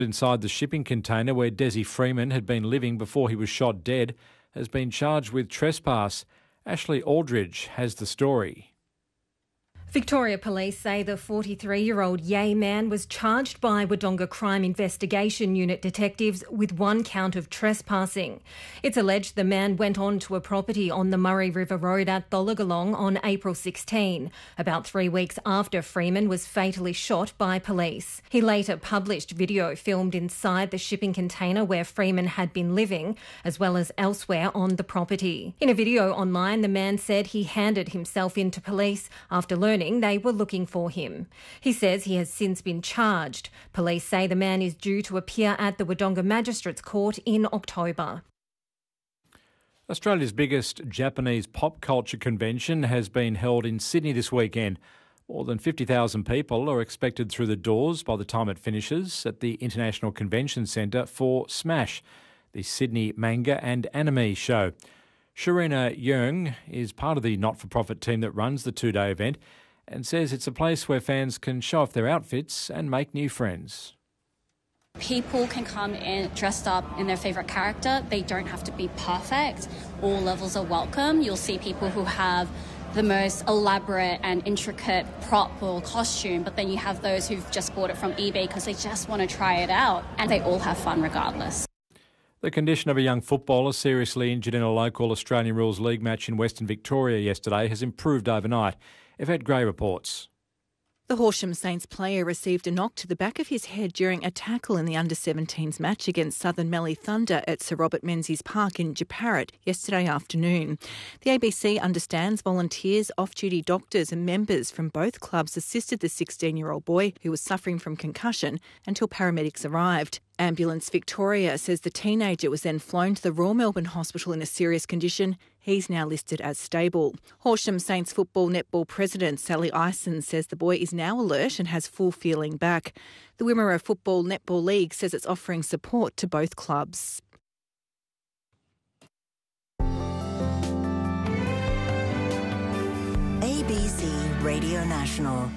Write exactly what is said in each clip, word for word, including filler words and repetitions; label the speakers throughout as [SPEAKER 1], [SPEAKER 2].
[SPEAKER 1] inside the shipping container where Desi Freeman had been living before he was shot dead has been charged with trespass. Ashley Aldridge has the story.
[SPEAKER 2] Victoria Police say the forty-three-year-old Yay man was charged by Wodonga Crime Investigation Unit detectives with one count of trespassing. It's alleged the man went on to a property on the Murray River Road at Tholagolong on April sixteenth, about three weeks after Freeman was fatally shot by police. He later published video filmed inside the shipping container where Freeman had been living, as well as elsewhere on the property. In a video online, the man said he handed himself in to police after learning they were looking for him. He says he has since been charged. Police say the man is due to appear at the Wodonga Magistrates Court in October.
[SPEAKER 1] Australia's biggest Japanese pop culture convention has been held in Sydney this weekend. More than fifty thousand people are expected through the doors by the time it finishes at the International Convention Centre for Smash, the Sydney manga and anime show. Sharina Yeung is part of the not-for-profit team that runs the two-day event and says it's a place where fans can show off their outfits and make new friends.
[SPEAKER 3] People can come in dressed up in their favourite character. They don't have to be perfect. All levels are welcome. You'll see people who have the most elaborate and intricate prop or costume, but then you have those who've just bought it from eBay because they just want to try it out, and they all have fun regardless.
[SPEAKER 1] The condition of a young footballer seriously injured in a local Australian Rules League match in Western Victoria yesterday has improved overnight. Yvette Gray reports.
[SPEAKER 4] The Horsham Saints player received a knock to the back of his head during a tackle in the under seventeens match against Southern Mallee Thunder at Sir Robert Menzies Park in Jeparit yesterday afternoon. The A B C understands volunteers, off-duty doctors and members from both clubs assisted the sixteen-year-old boy who was suffering from concussion until paramedics arrived. Ambulance Victoria says the teenager was then flown to the Royal Melbourne Hospital in a serious condition. He's now listed as stable. Horsham Saints football netball president Sally Ison says the boy is now alert and has full feeling back. The Wimmera Football Netball League says it's offering support to both clubs.
[SPEAKER 5] A B C Radio National.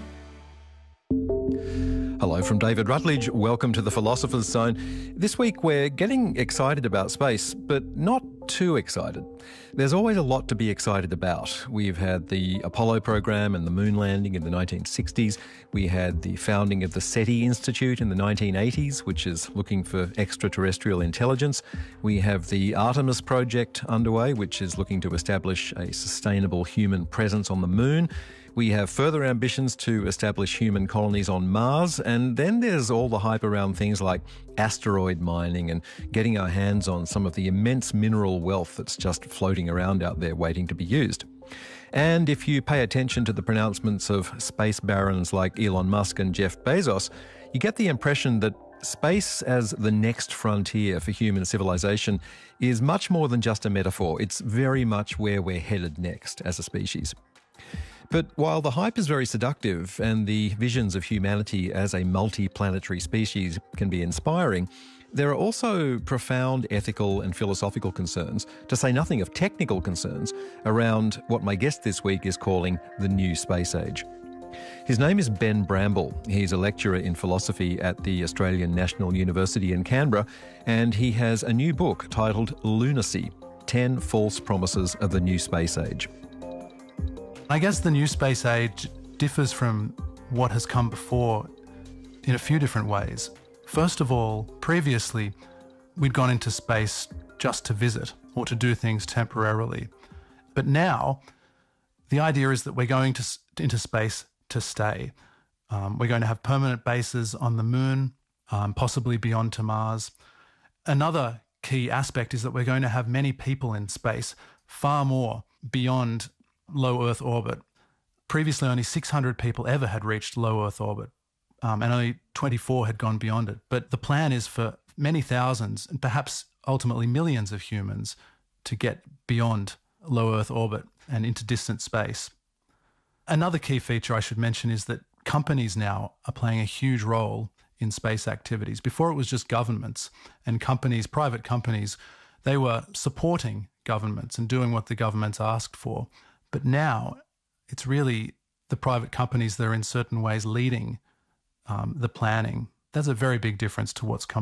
[SPEAKER 6] Hello from David Rutledge. Welcome to the Philosopher's Zone. This week we're getting excited about space, but not too excited. There's always a lot to be excited about. We've had the Apollo program and the moon landing in the nineteen sixties. We had the founding of the SETI Institute in the nineteen eighties, which is looking for extraterrestrial intelligence. We have the Artemis project underway, which is looking to establish a sustainable human presence on the moon. We have further ambitions to establish human colonies on Mars, and then there's all the hype around things like asteroid mining and getting our hands on some of the immense mineral wealth that's just floating around out there waiting to be used. And if you pay attention to the pronouncements of space barons like Elon Musk and Jeff Bezos, you get the impression that space as the next frontier for human civilization is much more than just a metaphor. It's very much where we're headed next as a species. But while the hype is very seductive and the visions of humanity as a multi-planetary species can be inspiring, there are also profound ethical and philosophical concerns, to say nothing of technical concerns, around what my guest this week is calling the new space age. His name is Ben Bramble. He's a lecturer in philosophy at the Australian National University in Canberra, and he has a new book titled Lunacy, ten False Promises of the New Space Age.
[SPEAKER 7] I guess the new space age differs from what has come before in a few different ways. First of all, previously, we'd gone into space just to visit or to do things temporarily. But now, the idea is that we're going to, into space to stay. Um, we're going to have permanent bases on the moon, um, possibly beyond to Mars. Another key aspect is that we're going to have many people in space, far more beyond low Earth orbit. Previously, only six hundred people ever had reached low Earth orbit, um, and only twenty-four had gone beyond it. But the plan is for many thousands, and perhaps ultimately millions of humans to get beyond low Earth orbit and into distant space. Another key feature I should mention is that companies now are playing a huge role in space activities. Before it was just governments, and companies, private companies, they were supporting governments and doing what the governments asked for. But now it's really the private companies that are in certain ways leading um, the planning That's a very big difference to what's come